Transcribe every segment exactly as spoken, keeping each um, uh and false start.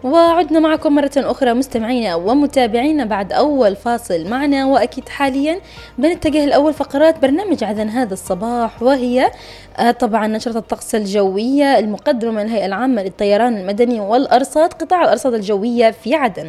وعدنا معكم مرة أخرى مستمعينا ومتابعينا بعد أول فاصل معنا، وأكيد حاليا بنتجه لأول فقرات برنامج عدن هذا الصباح، وهي طبعا نشرة الطقس الجوية المقدمة من الهيئة العامة للطيران المدني والأرصاد قطاع الأرصاد الجوية في عدن.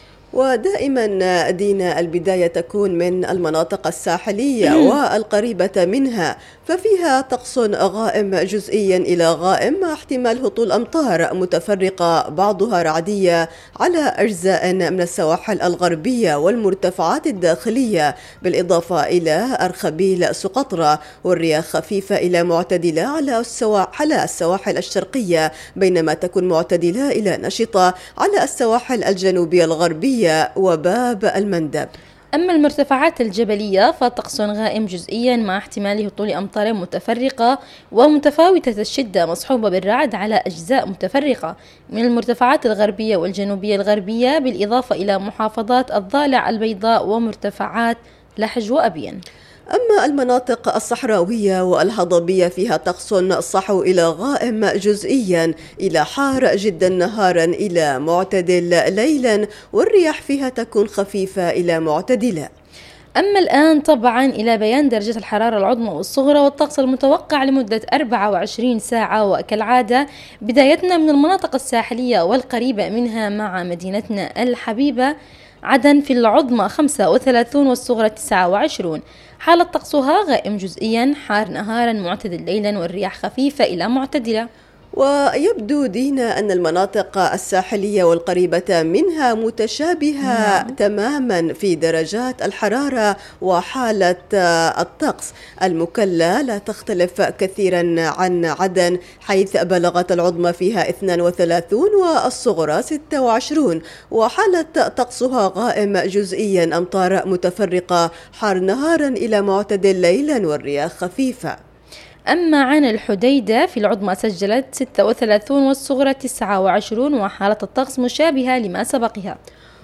ودائما دينا البداية تكون من المناطق الساحلية والقريبة منها، ففيها طقس غائم جزئيا إلى غائم مع احتمال هطول أمطار متفرقة بعضها رعدية على أجزاء من السواحل الغربية والمرتفعات الداخلية، بالإضافة إلى أرخبيل سقطرى، والرياح خفيفة إلى معتدلة على السواحل الشرقية، بينما تكون معتدلة إلى نشطة على السواحل الجنوبية الغربية وباب المندب. أما المرتفعات الجبلية فطقس غائم جزئيا مع احتمال هطول أمطار متفرقة ومتفاوتة الشدة مصحوبة بالرعد على أجزاء متفرقة من المرتفعات الغربية والجنوبية الغربية، بالإضافة إلى محافظات الضالع البيضاء ومرتفعات لحج وأبين. أما المناطق الصحراوية والهضبية فيها طقس صحو إلى غائم جزئيا إلى حار جدا نهارا إلى معتدل ليلا، والرياح فيها تكون خفيفة إلى معتدلة. أما الآن طبعا إلى بيان درجة الحرارة العظمى والصغرى والطقس المتوقع لمدة أربعة وعشرين ساعة، وكالعادة بدايتنا من المناطق الساحلية والقريبة منها مع مدينتنا الحبيبة عدن. في العظمى خمسة وثلاثين والصغرى تسعة وعشرين، حالة طقسها غائم جزئيا حار نهارا معتدل ليلا، والرياح خفيفة إلى معتدلة. ويبدو دينا أن المناطق الساحلية والقريبة منها متشابهة مم. تماما في درجات الحرارة وحالة الطقس. المكلا لا تختلف كثيرا عن عدن، حيث بلغت العظمى فيها اثنين وثلاثين والصغرى ستة وعشرين، وحالة طقسها غائم جزئيا أمطار متفرقة حار نهارا إلى معتدل ليلا، والرياح خفيفة. أما عن الحديدة في العظمى سجلت ستة وثلاثين والصغرى تسعة وعشرين، وحالة الطقس مشابهة لما سبقها.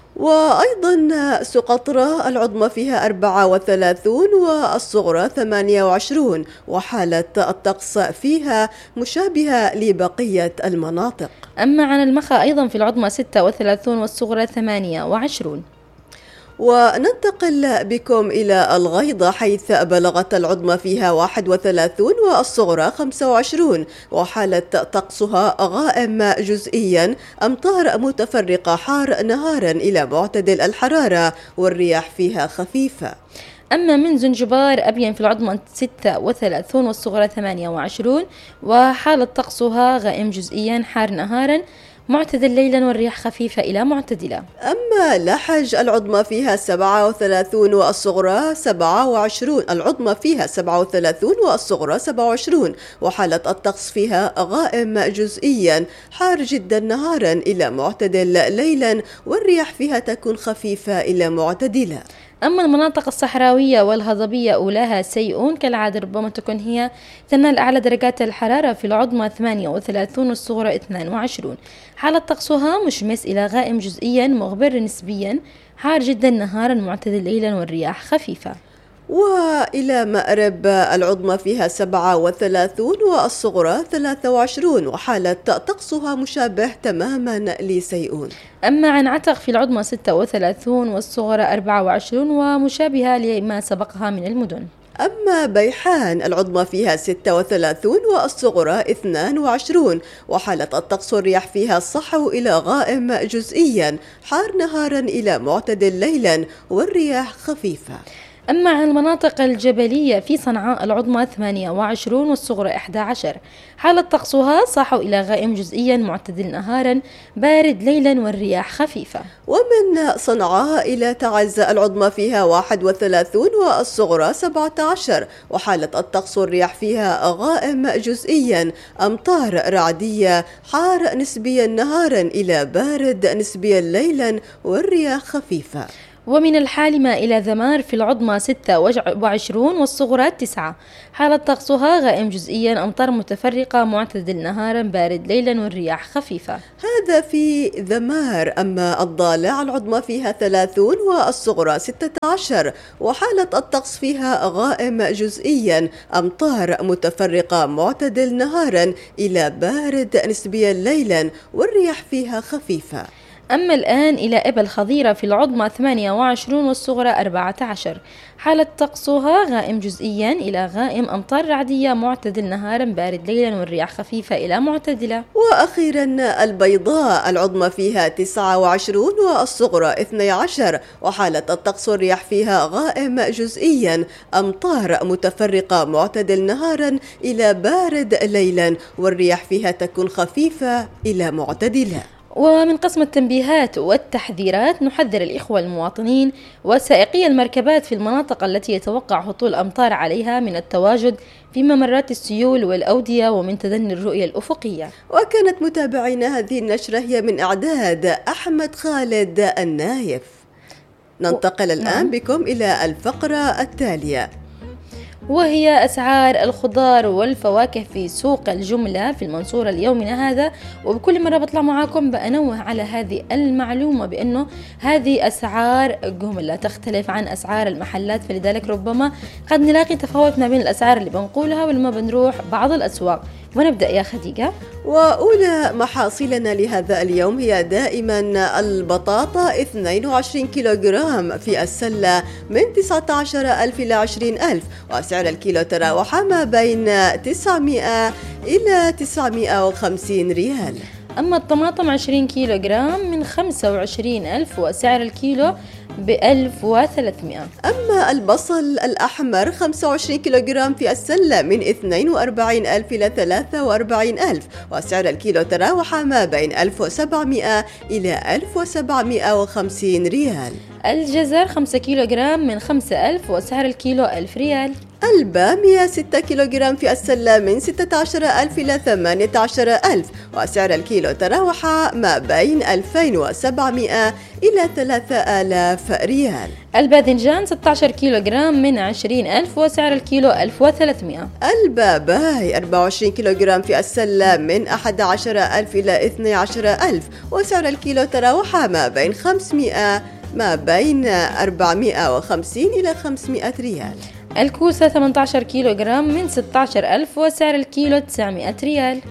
وأيضا سقطرى العظمى فيها أربعة وثلاثين والصغرى ثمانية وعشرين، وحالة الطقس فيها مشابهة لبقية المناطق. أما عن المخا أيضا في العظمى ستة وثلاثين والصغرى ثمانية وعشرين. وننتقل بكم إلى الغيضة، حيث بلغت العظمى فيها واحد وثلاثين والصغرى خمسة وعشرين، وحالة طقسها غائم جزئيا أمطار متفرقة حار نهارا إلى معتدل الحرارة، والرياح فيها خفيفة. أما من زنجبار أبين في العظمى ستة وثلاثين والصغرى ثمانية وعشرين، وحالة طقسها غائم جزئيا حار نهارا معتدل ليلا، والرياح خفيفة إلى معتدلة. أما لحج العظمى فيها سبعة وثلاثين والصغرى سبعة وعشرين، العظمى فيها سبعة وثلاثين والصغرى سبعة وعشرين، وحالة الطقس فيها غائم جزئيا حار جدا نهارا إلى معتدل ليلا، والرياح فيها تكون خفيفة إلى معتدلة. أما المناطق الصحراوية والهضبية أولاها سيئون كالعادة، ربما تكون هي تنال أعلى درجات الحرارة في العظمى ثمانية وثلاثين والصغرى اثنين وعشرين، حالة طقسها مشمس إلى غائم جزئيا مغبر نسبيا حار جدا نهارا معتدل ليلا، والرياح خفيفة. وإلى مأرب العظمى فيها سبعة وثلاثين والصغرى ثلاثة وعشرين، وحالة طقسها مشابه تماما لسيئون. أما عن عتق في العظمى ستة وثلاثين والصغرى أربعة وعشرين، ومشابهة لما سبقها من المدن. أما بيحان العظمى فيها ستة وثلاثين والصغرى اثنين وعشرين، وحالة الطقس والرياح فيها الصحو إلى غائم جزئيا حار نهارا إلى معتدل ليلا، والرياح خفيفة. أما عن المناطق الجبلية في صنعاء العظمى ثمانية وعشرين والصغرى إحدى عشر، حالة طقسها صحو إلى غائم جزئيا معتدل نهارا بارد ليلا، والرياح خفيفة. ومن صنعاء إلى تعز العظمى فيها واحد وثلاثين والصغرى سبعة عشر، وحالة الطقس والرياح فيها غائم جزئيا أمطار رعدية حار نسبيا نهارا إلى بارد نسبيا ليلا، والرياح خفيفة. ومن الحالمة إلى ذمار في العظمى ستة وعشرين والصغرى تسعة، حالة طقسها غائم جزئيا أمطار متفرقة معتدل نهارا بارد ليلا، والرياح خفيفة. هذا في ذمار. أما الضالع العظمى فيها ثلاثين والصغرى ستة عشر، وحالة الطقس فيها غائم جزئيا أمطار متفرقة معتدل نهارا إلى بارد نسبيا ليلا، والرياح فيها خفيفة. أما الآن إلى إبل خضيرة في العظمى ثمانية وعشرين والصغرى أربعة عشر. حالة طقسها غائم جزئيا إلى غائم، أمطار رعدية، معتدل نهارا، بارد ليلا، والرياح خفيفة إلى معتدلة. وأخيرا البيضاء العظمى فيها تسعة وعشرين والصغرى اثني عشر، وحالة الطقس والرياح فيها غائم جزئيا، أمطار متفرقة، معتدل نهارا إلى بارد ليلا، والرياح فيها تكون خفيفة إلى معتدلة. ومن قسم التنبيهات والتحذيرات نحذر الإخوة المواطنين وسائقي المركبات في المناطق التي يتوقع هطول أمطار عليها من التواجد في ممرات السيول والأودية ومن تدني الرؤية الأفقية. وكانت متابعينا هذه النشرة هي من إعداد أحمد خالد النايف. ننتقل الآن نعم. بكم إلى الفقرة التالية، وهي أسعار الخضار والفواكه في سوق الجملة في المنصورة ليومنا هذا. وبكل مرة بطلع معاكم بأنوه على هذه المعلومة بأنه هذه أسعار جملة تختلف عن أسعار المحلات، فلذلك ربما قد نلاقي تفاوت ما بين الأسعار اللي بنقولها ولما بنروح بعض الأسواق. ونبدأ يا خديجة. وأولى محاصيلنا لهذا اليوم هي دائما البطاطا اثنين وعشرين كيلوغرام في السلة من تسعة عشر ألف إلى عشرين ألف، وسعر الكيلو تراوح ما بين تسعمائة إلى تسعمائة وخمسين ريال. أما الطماطم عشرين كيلوغرام من خمسة وعشرين ألف، وسعر الكيلو بألف وثلاثمائة. أما البصل الأحمر خمسة وعشرين كيلوغرام في السلة من اثنين وأربعين ألف إلى ثلاثة وأربعين ألف، وسعر الكيلو تراوح ما بين ألف وسبعمائة إلى ألف وسبعمائة وخمسين ريال. الجزر خمسة كيلوغرام من خمسة ألف، وسعر الكيلو ألف ريال. البامية ستة كيلوغرام في السلة من ستة عشر ألف إلى ثمانية عشر ألف، وسعر الكيلو تراوح ما بين ألفين وسبعمائة إلى ثلاثة آلاف ريال. الباذنجان ستة عشر كيلوغرام من عشرين ألف، وسعر الكيلو ألف وثلاثمائة. الباباي أربعة وعشرين كيلوغرام في السلة من أحد عشر ألف إلى اثني عشر ألف، وسعر الكيلو تراوح ما بين خمسمائة ما بين أربعمائة وخمسين إلى خمسمائة ريال. الكوسة ثمانية عشر كيلوغرام من ستة عشر ألف، وسعر الكيلو تسعمائة ريال.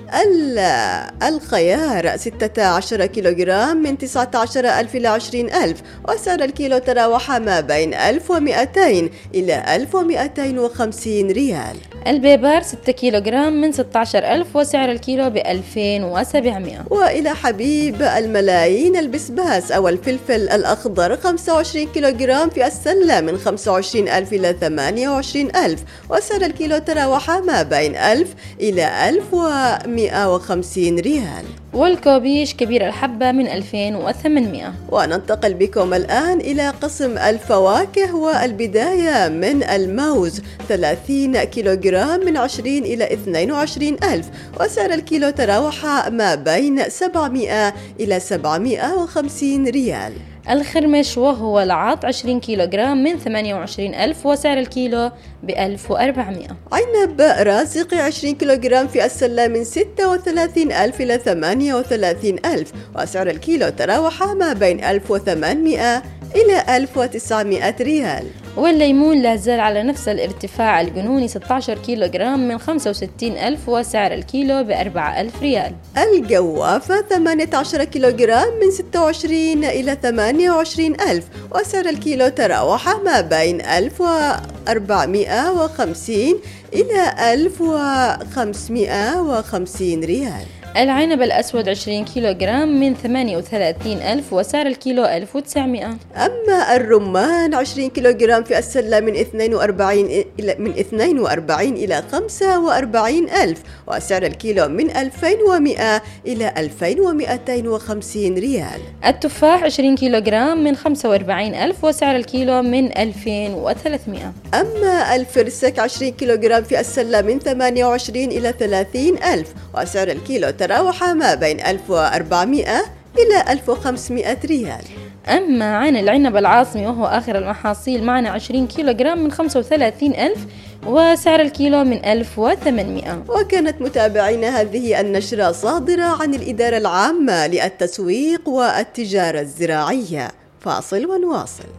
الخيار ستة عشر كيلوغرام من تسعة عشر ألف إلى عشرين ألف، وسعر الكيلو تراوح ما بين ألف ومئتين إلى ألف ومئتين وخمسين ريال. البيبر ستة كيلوغرام من ستة عشر ألف، وسعر الكيلو بألفين وسبعمائة. وإلى حبيب الملايين البسباس أو الفلفل الأخضر خمسة وعشرين كيلوغرام في السلة من خمسة وعشرين ألف إلى ثمانية وعشرين ألف، وسعر الكيلو تراوح ما بين ألف إلى ألف ومئة وخمسين ريال. والكوبيش كبير الحبة من ألفين وثمانمائة. وننتقل بكم الآن إلى قسم الفواكه، والبداية من الموز ثلاثين كيلوغرام من عشرين إلى اثنين وعشرين ألف، وسعر الكيلو تراوح ما بين سبعمائة إلى سبعمائة وخمسين ريال. الخرمش وهو العط عشرين كيلوغرام من ثمانية وعشرين ألف، وسعر الكيلو بألف وأربعمائة. عنب رازق عشرين كيلوغرام في السلة من ستة وثلاثين ألف إلى ثمانية وثلاثين ألف، وسعر الكيلو تراوح ما بين ألف وثمانمائة إلى ألف وتسعمائة ريال. والليمون لا زال على نفس الارتفاع الجنوني ستة عشر كيلوغرام من خمسة وستين ألف، وسعر الكيلو بأربعة ألف ريال. الجوافة ثمانية عشر كيلوغرام من ستة وعشرين إلى ثمانية وعشرين ألف، وسعر الكيلو تراوح ما بين ألف وأربعمائة وخمسين إلى ألف وخمسمائة وخمسين ريال. العنب الأسود عشرين كيلوغرام من ثمانية وثلاثين ألف، وسعر الكيلو ألف وتسعمائة. أما الرمان عشرين كيلوغرام في السلة من اثنين وأربعين إلى من اثنين وأربعين إلى خمسة وأربعين ألف، وسعر الكيلو من ألفين ومئة إلى ألفين ومئتين وخمسين ريال. التفاح عشرين كيلوغرام من خمسة وأربعين ألف، وسعر الكيلو من ألفين وثلاثمائة. أما الفرسك عشرين كيلوغرام في السلة من ثمانية وعشرين إلى ثلاثين ألف، وسعر الكيلو تراوح ما بين ألف وأربعمائة إلى ألف وخمسمائة ريال. أما عن العنب العاصمي وهو آخر المحاصيل معنا عشرين كيلوغرام من خمسة وثلاثين ألف، وسعر الكيلو من ألف وثمانمائة. وكانت متابعينا هذه النشرة صادرة عن الإدارة العامة للتسويق والتجارة الزراعية. فاصل ونواصل.